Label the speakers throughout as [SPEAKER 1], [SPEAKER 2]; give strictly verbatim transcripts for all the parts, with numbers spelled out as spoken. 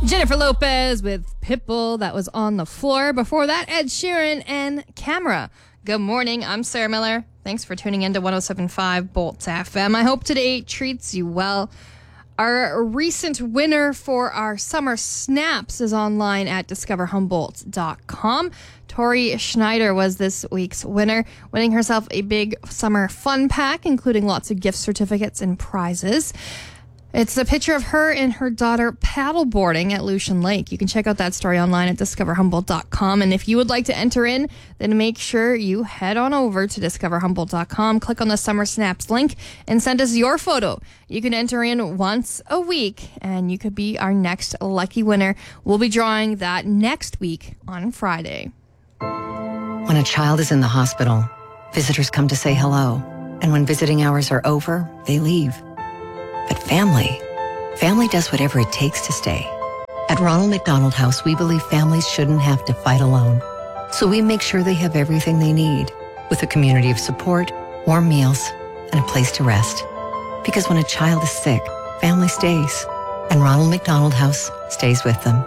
[SPEAKER 1] Jennifer Lopez with Pitbull, that was On the Floor. Before that, Ed Sheeran and Camera. Good morning, I'm Sarah Miller. Thanks for tuning in to one oh seven point five Bolt F M. I hope today treats you well. Our recent winner for our summer snaps is online at discover humboldt dot com. Tori Schneider was this week's winner, winning herself a big summer fun pack, including lots of gift certificates and prizes. It's a picture of her and her daughter paddleboarding at Lucian Lake. You can check out that story online at discover humboldt dot com. And if you would like to enter in, then make sure you head on over to discover humboldt dot com, click on the Summer Snaps link, and send us your photo. You can enter in once a week, and you could be our next lucky winner. We'll be drawing that next week on Friday.
[SPEAKER 2] When a child is in the hospital, visitors come to say hello. And when visiting hours are over, they leave. But family, family does whatever it takes to stay. At Ronald McDonald House, we believe families shouldn't have to fight alone. So we make sure they have everything they need, with a community of support, warm meals, and a place to rest. Because when a child is sick, family stays, and Ronald McDonald House stays with them.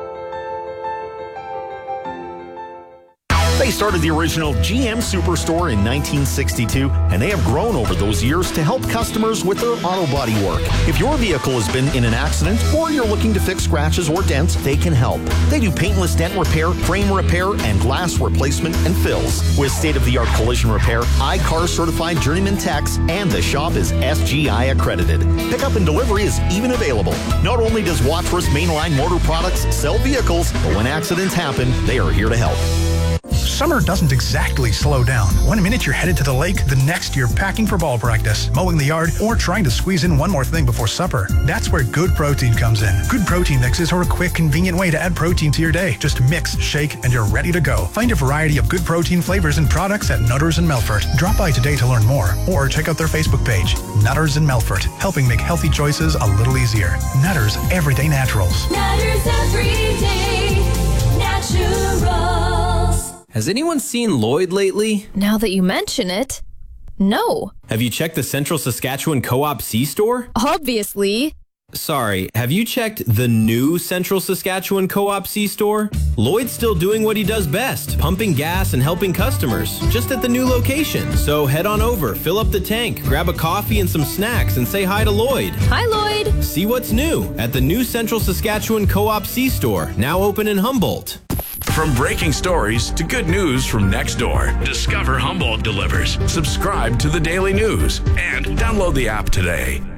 [SPEAKER 3] They started the original G M Superstore in nineteen sixty-two, and they have grown over those years to help customers with their auto body work. If your vehicle has been in an accident or you're looking to fix scratches or dents, they can help. They do paintless dent repair, frame repair, and glass replacement and fills. With state-of-the-art collision repair, I C A R certified journeyman techs, and the shop is S G I accredited. Pickup and delivery is even available. Not only does Wadsworth Mainline Motor Products sell vehicles, but when accidents happen, they are here to help.
[SPEAKER 4] Summer doesn't exactly slow down. One minute you're headed to the lake, the next you're packing for ball practice, mowing the yard, or trying to squeeze in one more thing before supper. That's where Good Protein comes in. Good Protein mixes are a quick, convenient way to add protein to your day. Just mix, shake, and you're ready to go. Find a variety of Good Protein flavors and products at Nutters in Melfort. Drop by today to learn more, or check out their Facebook page, Nutters in Melfort, helping make healthy choices a little easier. Nutters Everyday Naturals.
[SPEAKER 5] Nutters Everyday Naturals.
[SPEAKER 6] Has anyone seen Lloyd lately?
[SPEAKER 1] Now that you mention it, no.
[SPEAKER 6] Have you checked the Central Saskatchewan Co-op C-Store?
[SPEAKER 1] Obviously.
[SPEAKER 6] Sorry, have you checked the new Central Saskatchewan Co-op C-Store? Lloyd's still doing what he does best, pumping gas and helping customers, just at the new location. So head on over, fill up the tank, grab a coffee and some snacks, and say hi to Lloyd.
[SPEAKER 1] Hi, Lloyd.
[SPEAKER 6] See what's new at the new Central Saskatchewan Co-op C-Store, now open in Humboldt.
[SPEAKER 7] From breaking stories to good news from next door, Discover Humboldt delivers. Subscribe to the Daily News and download the app today.